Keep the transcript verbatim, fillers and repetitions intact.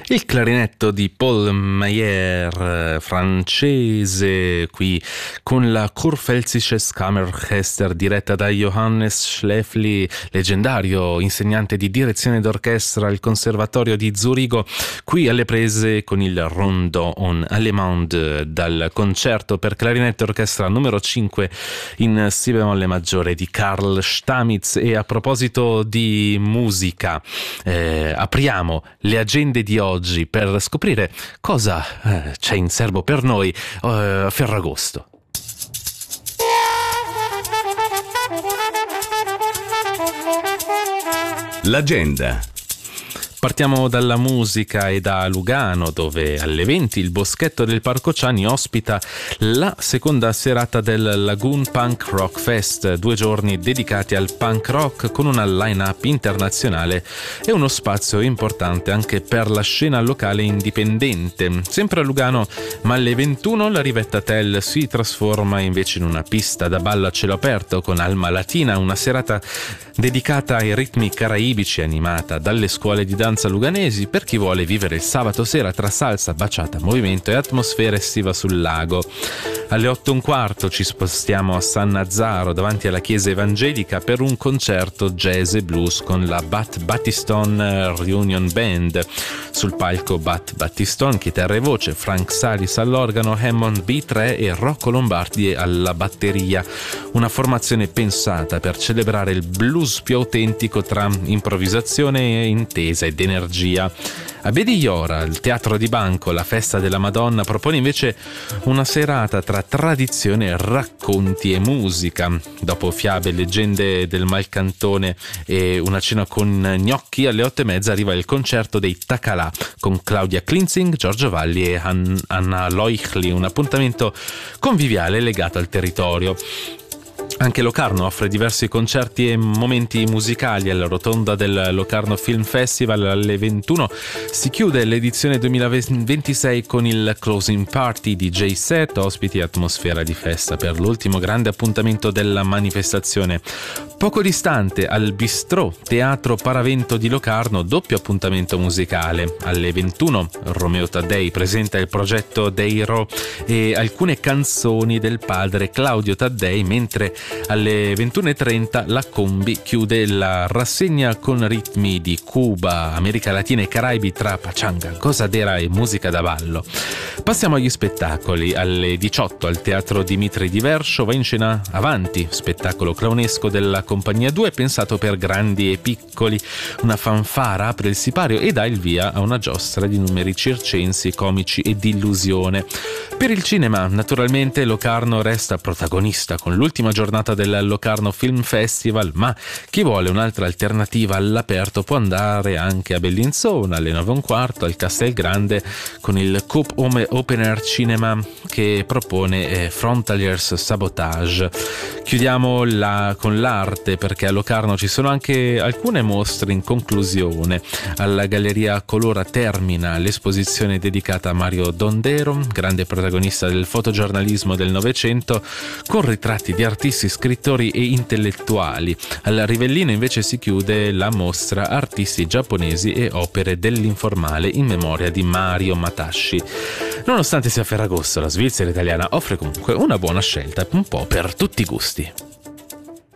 Il clarinetto di Paul Meyer, francese, qui con la Kurpfälzisches Kammerorchester diretta da Johannes Schläfli, leggendario insegnante di direzione d'orchestra al Conservatorio di Zurigo, qui alle prese con il Rondo en Allemand dal concerto per clarinetto e orchestra numero cinque in si bemolle maggiore di Carl Stamitz. E a proposito di musica, eh, apriamo le agende di oggi per scoprire cosa eh, c'è in serbo per noi eh, a Ferragosto. L'agenda. Partiamo dalla musica e da Lugano, dove alle venti il Boschetto del Parco Ciani ospita la seconda serata del Lagoon Punk Rock Fest, due giorni dedicati al punk rock con una line-up internazionale e uno spazio importante anche per la scena locale indipendente. Sempre a Lugano, ma alle ventuno la Rivetta Tell si trasforma invece in una pista da ballo a cielo aperto con Alma Latina, una serata dedicata ai ritmi caraibici animata dalle scuole di danza luganesi per chi vuole vivere il sabato sera tra salsa, baciata, movimento e atmosfera estiva sul lago. Alle otto e un quarto ci spostiamo a San Nazzaro davanti alla chiesa evangelica per un concerto jazz e blues con la Bat Battiston Reunion Band. Sul palco Bat Battiston, chitarra e voce, Frank Salis all'organo, Hammond B tre e Rocco Lombardi alla batteria. Una formazione pensata per celebrare il blues più autentico tra improvvisazione, intesa ed energia. A Bedigliora, il Teatro di Banco, la Festa della Madonna, propone invece una serata tra tradizione, racconti e musica. Dopo fiabe, leggende del Malcantone e una cena con gnocchi, alle otto e mezza arriva il concerto dei Takala con Claudia Klinzing, Giorgio Valli e Anna Leuchli, un appuntamento conviviale legato al territorio. Anche Locarno offre diversi concerti e momenti musicali. Alla rotonda del Locarno Film Festival alle ventuno si chiude l'edizione duemilaventisei con il Closing Party, D J set, ospiti e atmosfera di festa per l'ultimo grande appuntamento della manifestazione. Poco distante, al Bistrò Teatro Paravento di Locarno, doppio appuntamento musicale. Alle ventuno Romeo Taddei presenta il progetto Deiro e alcune canzoni del padre Claudio Taddei, mentre alle ventuno e trenta la Combi chiude la rassegna con ritmi di Cuba, America Latina e Caraibi tra pachanga, gozadera e musica da ballo. Passiamo agli spettacoli. Alle diciotto al Teatro Dimitri di Verscio va in scena Avanti, spettacolo clownesco della Compagnia due pensato per grandi e piccoli. Una fanfara apre il sipario e dà il via a una giostra di numeri circensi, comici e di illusione. Per il cinema, naturalmente, Locarno resta protagonista con l'ultima giornata del Locarno Film Festival, ma chi vuole un'altra alternativa all'aperto può andare anche a Bellinzona alle nove e un quarto al Castelgrande con il Coop Open Air Cinema che propone eh, Frontaliers Sabotage. Chiudiamo la, con l'arte, perché a Locarno ci sono anche alcune mostre in conclusione. Alla Galleria Colora termina l'esposizione dedicata a Mario Dondero, grande protagonista del fotogiornalismo del Novecento, con ritratti di artisti, scrittori e intellettuali. Al Rivellino invece si chiude la mostra Artisti giapponesi e opere dell'informale in memoria di Mario Matashi. Nonostante sia Ferragosto, la Svizzera italiana offre comunque una buona scelta, un po' per tutti i gusti.